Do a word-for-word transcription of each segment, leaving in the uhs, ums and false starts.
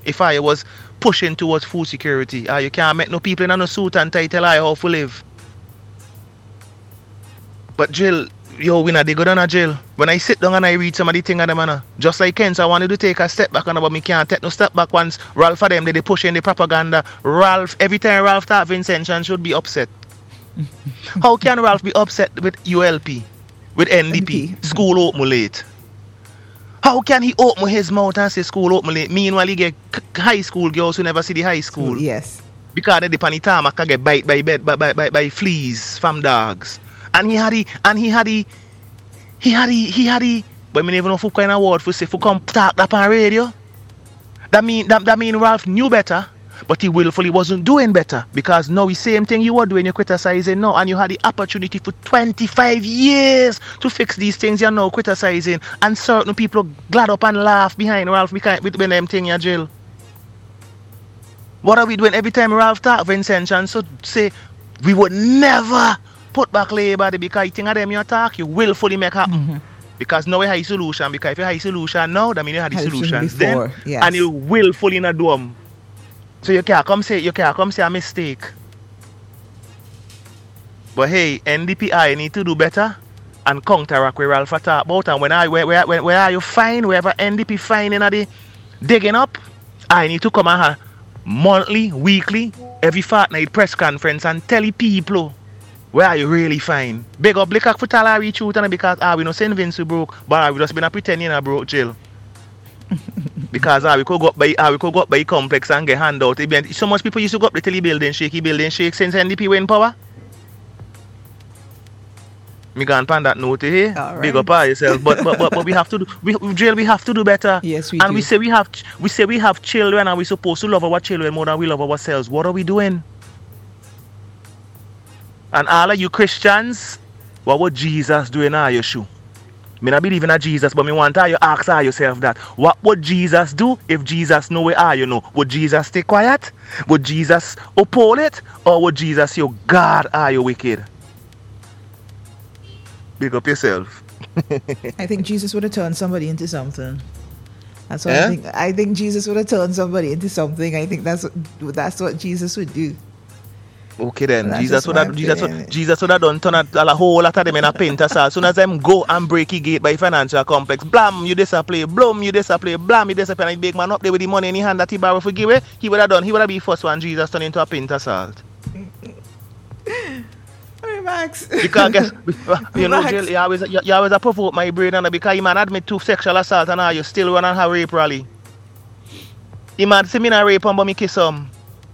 if I was pushing towards food security. Uh, you can't make no people in a no suit and tie tell I how to live. But Jill, yo, we not they go down a jail. When I sit down and I read some of the things of them, uh, just like Ken, so I wanted to take a step back, and but me can't take no step back once Ralph for them, they, they push in the propaganda. Ralph, every time Ralph talk Vincentian should be upset. How can Ralph be upset with U L P, with N D P, N D P. school open late? How can he open his mouth and say school open late? Meanwhile, he get high school girls who never see the high school. Yes. Because they depend on the time I can get bite by bed by, by, by, by fleas from dogs. And he had the and he had the he had the he had the but me never know if kind of word for say for come talk that on radio. That mean that, that mean Ralph knew better, but he willfully wasn't doing better. Because now the same thing you were doing, you're criticizing now, and you had the opportunity for twenty-five years to fix these things you're now criticizing. And certain people glad up and laugh behind Ralph because with when them thing in jail. What are we doing every time Ralph talk Vincentian so say we would never put back labor because you think of them you attack, you willfully make happen. Mm-hmm. Because now we have a solution. Because if you have a solution now, that means you had the solutions then. Yes. And you willfully not do them. So you can't come say you can't come say a mistake. But hey, N D P I need to do better and counteract where Ralph talk about. And when I where where, where, where are you find, wherever N D P find in the digging up, I need to come and have monthly, weekly, every fortnight press conference and tell the people where are you really fine. Big up Blickak for tell I reach out and because ah we no Saint Vince we broke, but ah, we just been a pretending I broke jail. Because ah we could go up by ah we could go up by complex and get handout. So much people used to go up the tell the building shaky building shake since N D P win power. Me gone pan that note here. Right. Big up on yourself. But but, but but we have to do we jail we have to do better. Yes, we and do. we say we have we say we have children and we're supposed to love our children more than we love ourselves. What are we doing? And all of you Christians, what would Jesus do in our shoe? Me not believe in Jesus, but me want you ask yourself that. What would Jesus do if Jesus know where are you know? Would Jesus stay quiet? Would Jesus oppose it? Or would Jesus say, God, are you wicked? Big up yourself. I think Jesus would have turned somebody into something. That's what Yeah? I think. I think Jesus would have turned somebody into something. I think that's what that's what Jesus would do. Okay then, That's Jesus just would my have Jesus opinion. would, Jesus would have done turn a, a whole lot of them in a painter cell. As soon as them go and break the gate by financial complex, blam you display, blum you display, blam you display, and the big man up there with the money in his hand that he borrow for give away, he would have done, he would have been first one Jesus turned into a painter salt. Hey, Max. Because guess you know Max. Jill, you always you, you always a provoke my brain and because he man admit to sexual assault and now you still run and have rape rally. He man see me not rape him but me kiss him.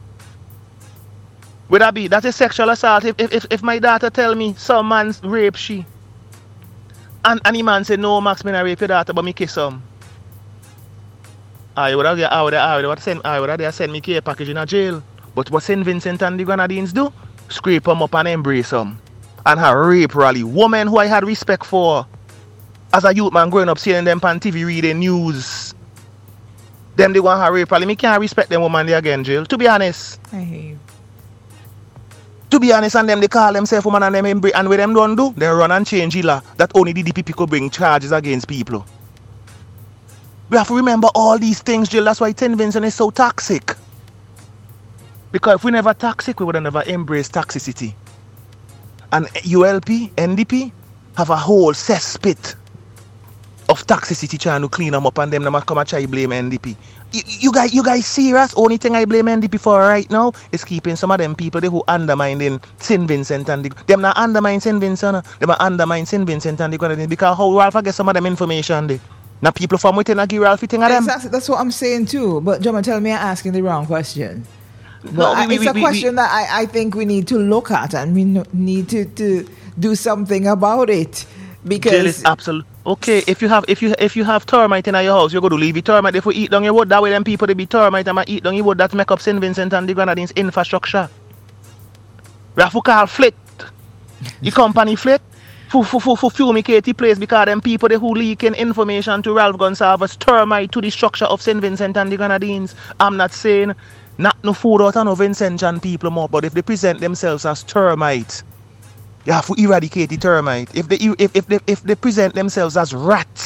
Would that be that's a sexual assault if if, if my daughter tell me some man rape she and and the man say no Max me not rape your daughter but me kiss him. I would have I would I would have send I would have send me care package in a jail. But what Saint Vincent and the Grenadines do? Scrape them up and embrace them. And her rape rally. Women who I had respect for as a youth man growing up seeing them on T V reading news. Them they want her rape rally. Me can't respect them woman there again, Jill. To be honest. I hear you. To be honest, and them they call themselves woman and them embrace, and what them don't do, they run and change the law that only the D P P could bring charges against people. We have to remember all these things, Jill. That's why Saint Vincent is so toxic. Because if we never toxic, we would have never embraced toxicity. And U L P, N D P, have a whole cesspit of toxicity trying to clean them up, and them never come and try to blame N D P. You, you guys, you guys serious? Only thing I blame N D P for right now is keeping some of them people there who undermining Saint Vincent and the, them not undermine Saint Vincent, no. Them not undermine Saint Vincent and the Grenadines because how Ralph get some of them information there. Now people from within give Ralph thing of them. Exactly, that's what I'm saying too. But John, tell me I'm asking the wrong question. No, I, we, it's we, a we, question we, that I, I think we need to look at and we no- need to, to do something about it. Because Jill is absolute. Okay, if you have if you if you have termite in your house, you're going to leave the termite. If we eat down your wood, that way them people they be termite and eat down your wood. That make up Saint Vincent and the Grenadines infrastructure. We have to call Flit. The company Flit. For, for, for, for fumigate the place because them people they who leaking information to Ralph Gonsalves termite to the structure of Saint Vincent and the Grenadines. I'm not saying not no food out of no Vincentian people more, but if they present themselves as termite, you have to eradicate the termite. If they if, if they if they present themselves as rats,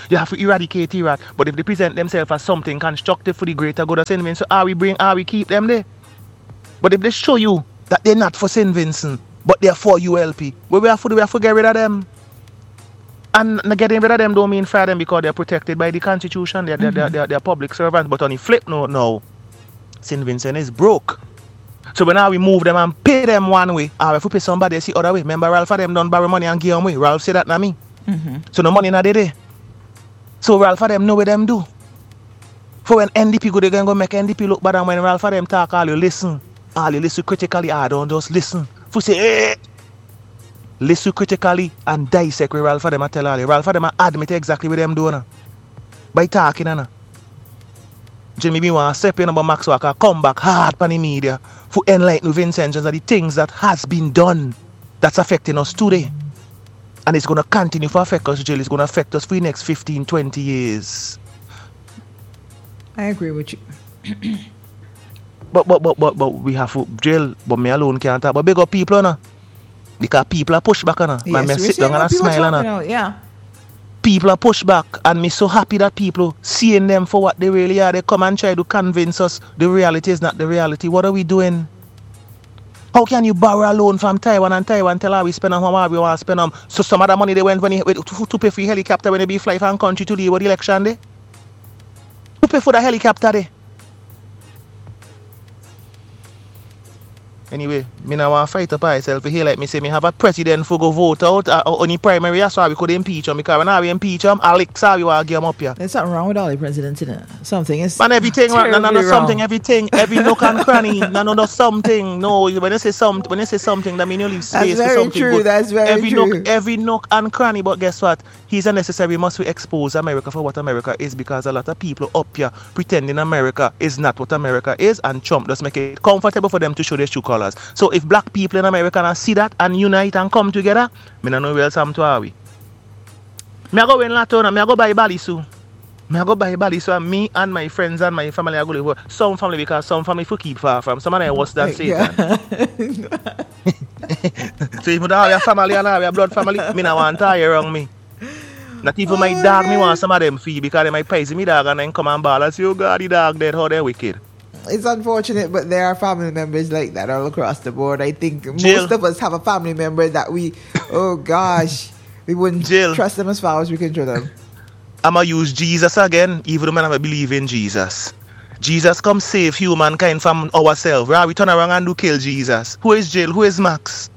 You have to eradicate Iraq. But if they present themselves as something constructive for the greater good of Saint Vincent, so how we bring, how we keep them there? But if they show you that they're not for Saint Vincent, but they're for U L P, well, we have to do, we have to get rid of them. And getting rid of them don't mean fire them because they're protected by the Constitution. They're, they're, mm-hmm. they're, they're, they're public servants. But on the flip note now, Saint Vincent is broke. So when now we move them and pay them one way, or if we pay somebody else the other way. Remember Ralph of them don't borrow money and give them away. Ralph said that not me. Mm-hmm. So no money not there. So Ralph of them know what them do. For when N D P go, they going to make N D P look bad, and when Ralph of them talk, all you listen. All you listen critically, I don't just listen. For say, eh. Listen critically and dissect with Ralph of them and tell all you. Ralph of them admit exactly what them doing. By talking, and Jimmy B want to step in about Max Walker, come back hard on the media for enlighten Vincent of the things that has been done that's affecting us today. And it's going to continue to affect us, Jill. It's going to affect us for the next fifteen, twenty years. I agree with you. but, but, but, but, but we have to, Jill, but me alone can't talk. But big up people, no? Because people are push back, no? Yes, Man, me sit down and I smile, no? Yeah. People are pushed back, and me so happy that people seeing them for what they really are. They come and try to convince us the reality is not the reality. What are we doing? How can you borrow a loan from Taiwan and Taiwan tell how we spend on how we want to spend on? So some of the money they went when he, to, to pay for the helicopter when they be fly from country to the what election day? Who pay for the helicopter day? Anyway, me now want to fight up myself here like me say me have a president for go vote out uh, on the primary, that's why we could impeach him, because when I we impeach him, Alex how we want to get him up here. There's something wrong with all the presidents, isn't it? Something is Man, everything, no, no, no, wrong. something, everything, every nook and cranny, no, no, no, something. No, when you say something, when you say something, that means you leave space That's for very something. true, that's very every true. Nook, every nook and cranny, but guess what? He's unnecessary. We must we expose America for what America is, because a lot of people up here pretending America is not what America is, and Trump just make it comfortable for them to show their true colors. So if black people in America and see that and unite and come together, me don't know where else I'm to are we. Me I go in Latona, me I go buy Bali soon. Me I go buy Bali so and me and my friends and my family are going to live. Some family because some family for keep far from. Some of them worse than Satan. So if you don't have your family and have your blood family, me not want to tie around me. Not even oh my dog, God. Me want some of them free because they might poison me dog and then come and ball and say, oh God, the dog dead, how they wicked. It's unfortunate, but there are family members like that all across the board. I think Jill. most of us have a family member that we, oh gosh, we wouldn't Jill. trust them as far as we can trust them. I'm going to use Jesus again, even though I never believe in Jesus. Jesus come save humankind from ourselves. Right? We turn around and do kill Jesus. Who is Jill? Who is Max?